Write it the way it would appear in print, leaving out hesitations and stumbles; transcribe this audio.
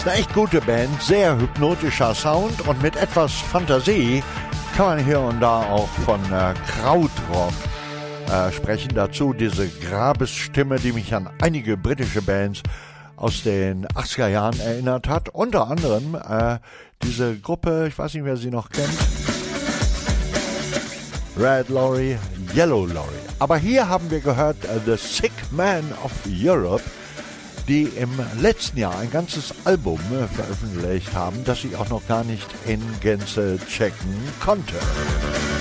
ist eine echt gute Band, sehr hypnotischer Sound und mit etwas Fantasie kann man hier und da auch von Krautrock sprechen. Dazu diese Grabesstimme, die mich an einige britische Bands aus den 80er Jahren erinnert hat. Unter anderem diese Gruppe, ich weiß nicht, wer sie noch kennt, Red Lorry, Yellow Lorry. Aber hier haben wir gehört The Sick Man of Europe, die im letzten Jahr ein ganzes Album veröffentlicht haben, das ich auch noch gar nicht in Gänze checken konnte.